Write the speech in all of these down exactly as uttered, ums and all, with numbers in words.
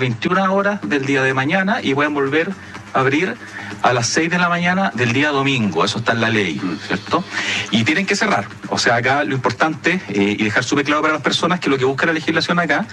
veintiuna horas del día de mañana y pueden volver a abrir a las seis de la mañana del día domingo. Eso está en la ley, ¿cierto? Y tienen que cerrar. O sea, acá lo importante, eh, y dejar súper claro para las personas que lo que busca la legislación acá,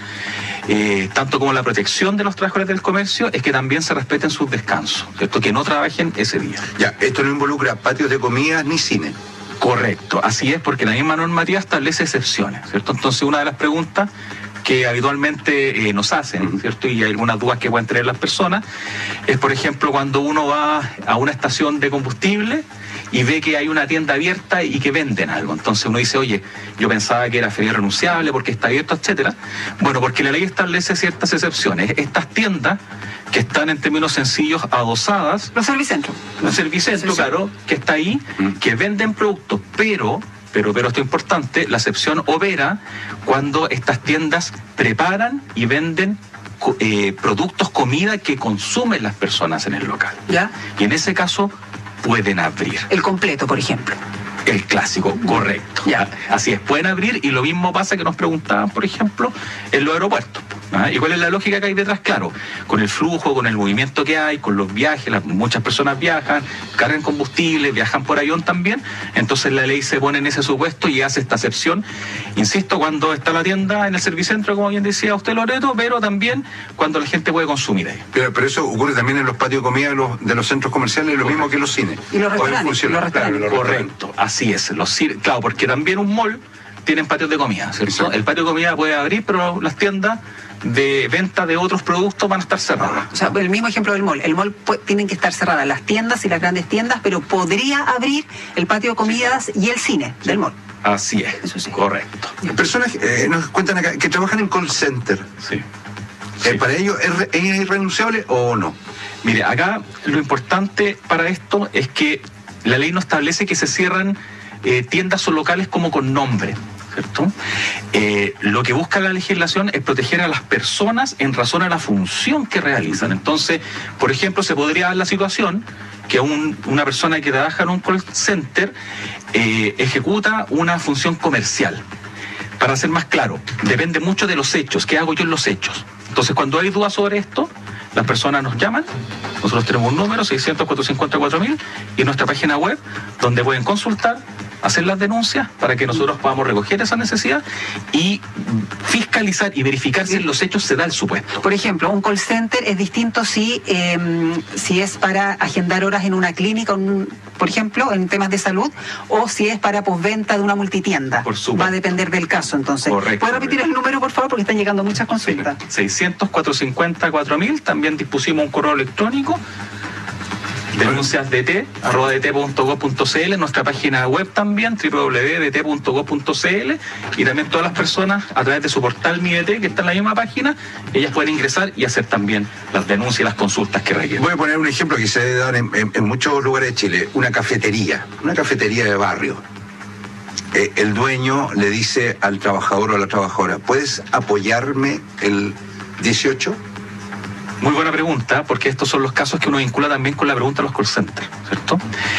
eh, tanto como la protección de los trabajadores del comercio, es que también se respeten sus descansos, ¿cierto? Que no trabajen ese día. Ya, esto no involucra patios de comidas ni cine. Correcto, así es, porque la misma normativa establece excepciones, ¿cierto? Entonces, una de las preguntas que habitualmente eh, nos hacen, ¿cierto? Y hay algunas dudas que pueden tener las personas, es por ejemplo cuando uno va a una estación de combustible y ve que hay una tienda abierta y que venden algo. Entonces uno dice, oye, yo pensaba que era feria renunciable porque está abierto, etcétera. Bueno, porque la ley establece ciertas excepciones. Estas tiendas que están en términos sencillos adosadas, los servicentros. Los servicentros, claro, que está ahí, que venden productos, pero... Pero, pero esto es importante, la excepción opera cuando estas tiendas preparan y venden eh, productos, comida que consumen las personas en el local. ¿Ya? Y en ese caso pueden abrir. El completo, por ejemplo. El clásico, correcto. Ya. Así es, pueden abrir y lo mismo pasa que nos preguntaban, por ejemplo, en los aeropuertos. ¿Ah? ¿Y cuál es la lógica que hay detrás? Claro, con el flujo, con el movimiento que hay, con los viajes, las, muchas personas viajan, cargan combustible, viajan por avión también, entonces la ley se pone en ese supuesto y hace esta excepción, insisto, cuando está la tienda en el servicentro, como bien decía usted, Loreto, pero también cuando la gente puede consumir ahí. Pero, pero eso ocurre también en los patios de comida de los, de los centros comerciales, lo mismo que los cines. Y los restaurantes. Los restaurantes. Claro, correcto, así es, los cines, claro, porque también un mall tienen patios de comida, ¿cierto? Exacto. El patio de comida puede abrir, pero las tiendas de venta de otros productos van a estar cerradas. O sea, el mismo ejemplo del mall. El mall puede, tienen que estar cerradas las tiendas y las grandes tiendas, pero podría abrir el patio de comidas sí. y el cine sí. del mall. Así es, eso sí. Correcto. Personas eh, nos cuentan acá que trabajan en call center. Sí. sí. Eh, ¿Para ellos es, es irrenunciable o no? Mire, acá lo importante para esto es que la ley no establece que se cierran eh, tiendas o locales como con nombre, ¿cierto? Eh, lo que busca la legislación es proteger a las personas en razón a la función que realizan. Entonces, por ejemplo, se podría dar la situación que un, una persona que trabaja en un call center eh, ejecuta una función comercial. Para ser más claro, depende mucho de los hechos. ¿Qué hago yo en los hechos? Entonces, cuando hay dudas sobre esto, las personas nos llaman, nosotros tenemos un número, seiscientos, cuatrocientos cincuenta y cuatro mil, y en nuestra página web, donde pueden consultar, hacer las denuncias para que nosotros podamos recoger esa necesidad y fiscalizar y verificar si en los hechos se da el supuesto. Por ejemplo, un call center es distinto si, eh, si es para agendar horas en una clínica, un, por ejemplo, en temas de salud, o si es para postventa de una multitienda. Por supuesto. Va a depender del caso, entonces. Correcto. ¿Puede repetir el número, por favor? Porque están llegando muchas consultas. Sí. seiscientos, cuatrocientos cincuenta y cuatro mil, también dispusimos un correo electrónico, denuncias d t arroba d t punto gov punto c l, nuestra página web también, doble u doble u doble u punto d t punto gov punto c l, y también todas las personas a través de su portal Mi D T, que está en la misma página, ellas pueden ingresar y hacer también las denuncias y las consultas que requieren. Voy a poner un ejemplo que se debe dar en, en, en muchos lugares de Chile, una cafetería, una cafetería de barrio. Eh, el dueño le dice al trabajador o a la trabajadora, ¿puedes apoyarme el dieciocho? Muy buena pregunta, porque estos son los casos que uno vincula también con la pregunta de los call centers, ¿cierto?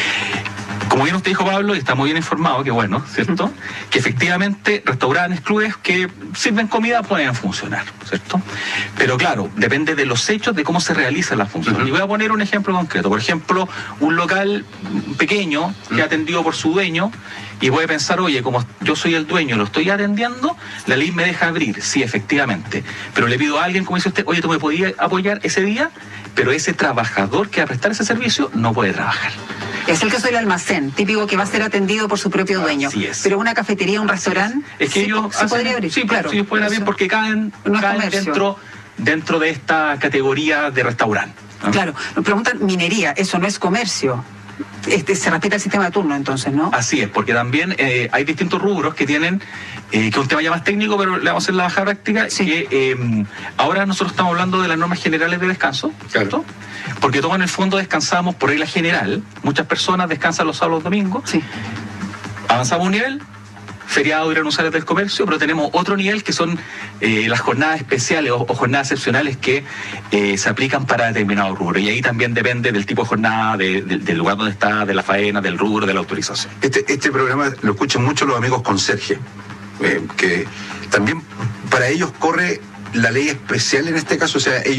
Como bien usted dijo, Pablo, y está muy bien informado, que bueno, ¿cierto? Que efectivamente restaurantes, clubes que sirven comida pueden funcionar, ¿cierto? Pero claro, depende de los hechos, de cómo se realiza la función. Uh-huh. Y voy a poner un ejemplo concreto. Por ejemplo, un local pequeño que es atendido por su dueño y puede pensar, oye, como yo soy el dueño, lo estoy atendiendo, la ley me deja abrir, sí, efectivamente. Pero le pido a alguien, como dice usted, oye, tú me podías apoyar ese día, pero ese trabajador que va a prestar ese servicio no puede trabajar. Es el caso del almacén, típico que va a ser atendido por su propio dueño. Así es. Pero una cafetería, un restaurante, es que sí, ellos se hacen, podría abrir. Sí, claro, sí, ellos pueden abrir porque caen, no caen dentro, dentro de esta categoría de restaurante. ¿No? Claro, nos preguntan minería, eso no es comercio. Este, se respeta el sistema de turno entonces, ¿no? Así es, porque también eh, hay distintos rubros que tienen, eh, que es un tema ya más técnico, pero le vamos a hacer la baja práctica, sí. que eh, ahora nosotros estamos hablando de las normas generales de descanso, ¿cierto? Claro. Porque todos en el fondo descansamos por regla general, muchas personas descansan los sábados y domingos, sí. Avanzamos un nivel, feriados y renunciales del comercio, pero tenemos otro nivel que son eh, las jornadas especiales o, o jornadas excepcionales que eh, se aplican para determinados rubros. Y ahí también depende del tipo de jornada, de, de, del lugar donde está, de la faena, del rubro, de la autorización. Este, este programa lo escuchan mucho los amigos conserje, eh, que también para ellos corre la ley especial en este caso, o sea, ellos